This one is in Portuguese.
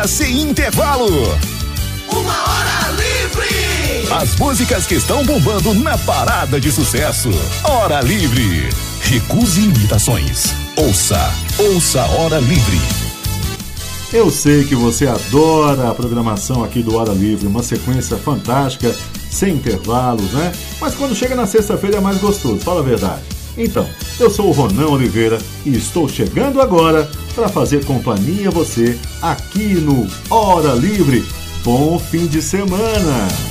Sem intervalo. Uma hora livre. As músicas que estão bombando na parada de sucesso. Hora Livre. Recuse imitações. Ouça Hora Livre. Eu sei que você adora a programação aqui do Hora Livre, uma sequência fantástica, sem intervalos, né? Mas quando chega na sexta-feira é mais gostoso, fala a verdade. Então, eu sou o Ronan Oliveira e estou chegando agora para fazer companhia a você aqui no Hora Livre. Bom fim de semana!